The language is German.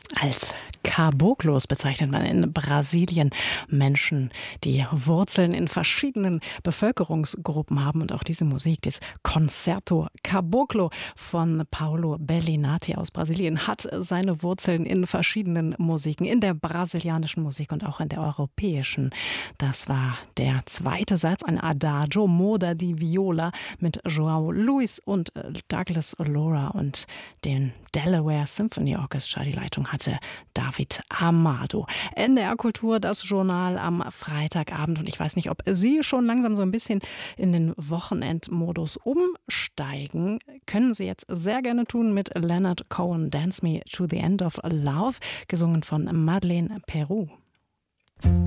Als Caboclos bezeichnet man in Brasilien Menschen, die Wurzeln in verschiedenen Bevölkerungsgruppen haben. Und auch diese Musik, das Concerto Caboclo von Paulo Bellinati aus Brasilien, hat seine Wurzeln in verschiedenen Musiken, in der brasilianischen Musik und auch in der europäischen. Das war der zweite Satz, ein Adagio Moda di Viola mit João Luis und Douglas Laura und den Delaware Symphony Orchestra. Die Leitung hatte David Amado. NDR Kultur, das Journal am Freitagabend. Und ich weiß nicht, ob Sie schon langsam so ein bisschen in den Wochenendmodus umsteigen. Können Sie jetzt sehr gerne tun mit Leonard Cohen, Dance Me to the End of Love, gesungen von Madeleine Peru.